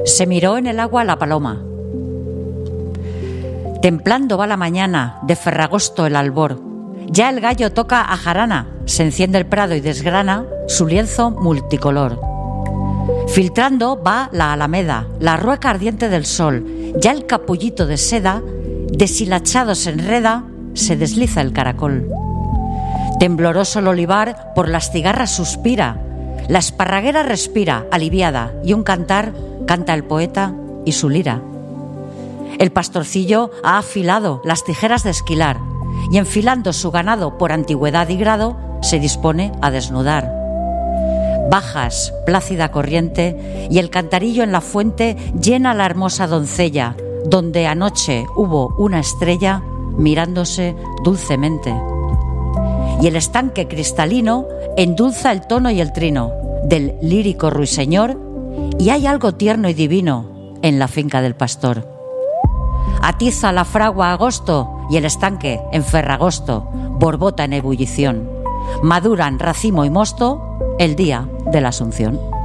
Se miró en el agua la paloma. Templando va la mañana, de Ferragosto el albor. Ya el gallo toca a jarana, se enciende el prado y desgrana su lienzo multicolor. Filtrando va la alameda, la rueca ardiente del sol. Ya el capullito de seda, deshilachado se enreda, se desliza el caracol. Tembloroso el olivar por las cigarras suspira, la esparraguera respira, aliviada, y un cantar canta el poeta y su lira. El pastorcillo ha afilado las tijeras de esquilar y enfilando su ganado por antigüedad y grado se dispone a desnudar. Bajas, plácida corriente, y el cantarillo en la fuente llena la hermosa doncella, donde anoche hubo una estrella mirándose dulcemente. Y el estanque cristalino endulza el tono y el trino del lírico ruiseñor, y hay algo tierno y divino en la finca del pastor. Atiza la fragua agosto y el estanque en Ferragosto borbota en ebullición. Maduran racimo y mosto el día de la Asunción.